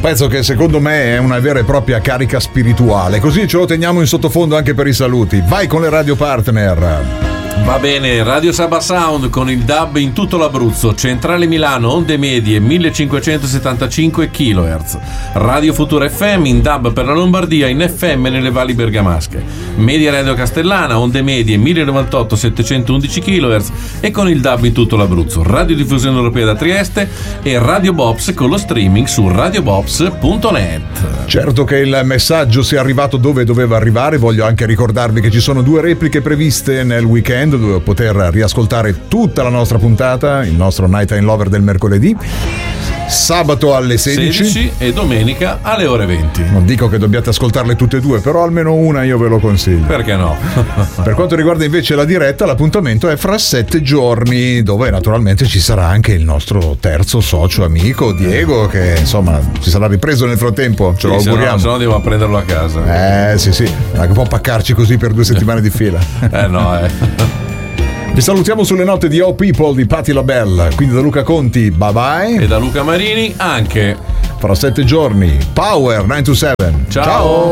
pezzo che secondo me è una vera e propria carica spirituale, così ce lo teniamo in sottofondo anche per i saluti. Vai con le radio partner. Va bene, Radio Saba Sound con il DAB in tutto l'Abruzzo, Centrale Milano, onde medie 1575 kHz, Radio Futura FM in DAB per la Lombardia, in FM nelle valli bergamasche, Media Radio Castellana, onde medie 1098 711 kHz e con il DAB in tutto l'Abruzzo, Radio Diffusione Europea da Trieste e Radio Bobs con lo streaming su radiobobs.net. Certo che il messaggio sia arrivato dove doveva arrivare, voglio anche ricordarvi che ci sono 2 repliche previste nel weekend dove poter riascoltare tutta la nostra puntata, il nostro Night Time Lover del mercoledì, sabato alle 16 e domenica alle ore 20. Non dico che dobbiate ascoltarle tutte e 2, però almeno una io ve lo consiglio. Perché no? Per quanto riguarda invece la diretta, l'appuntamento è fra 7 giorni, dove naturalmente ci sarà anche il nostro terzo socio amico Diego, che insomma ci sarà ripreso nel frattempo, ce lo auguriamo. Se no devo prenderlo a casa. Sì, non è che può paccarci così per 2 settimane di fila. No. Vi salutiamo sulle note di Oh People di Patti LaBelle, quindi da Luca Conti, bye bye. E da Luca Marini anche. Fra 7 giorni, Power 9 to 7. Ciao.